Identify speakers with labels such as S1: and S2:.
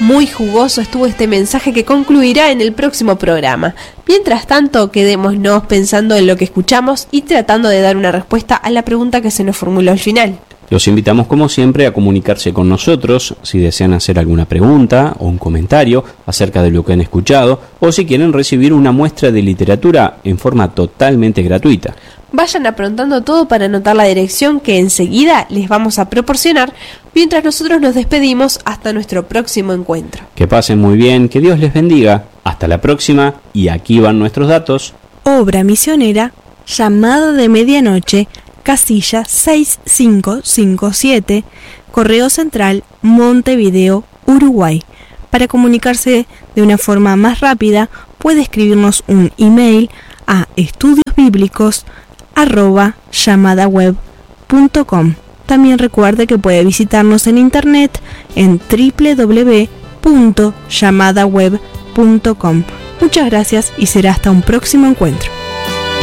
S1: muy jugoso estuvo este mensaje que concluirá en el próximo programa. Mientras tanto, quedémonos pensando en lo que escuchamos y tratando de dar una respuesta a la pregunta que se nos formuló al final.
S2: Los invitamos como siempre a comunicarse con nosotros si desean hacer alguna pregunta o un comentario acerca de lo que han escuchado o si quieren recibir una muestra de literatura en forma totalmente gratuita.
S1: Vayan aprontando todo para anotar la dirección que enseguida les vamos a proporcionar mientras nosotros nos despedimos hasta nuestro próximo encuentro.
S2: Que pasen muy bien, que Dios les bendiga. Hasta la próxima y aquí van nuestros datos.
S3: Obra misionera, llamada de medianoche, casilla 6557, Correo Central, Montevideo, Uruguay. Para comunicarse de una forma más rápida, puede escribirnos un email a estudiosbiblicos@llamadaweb.com. También recuerde que puede visitarnos en internet en www.llamadaweb.com. Muchas gracias y será hasta un próximo encuentro.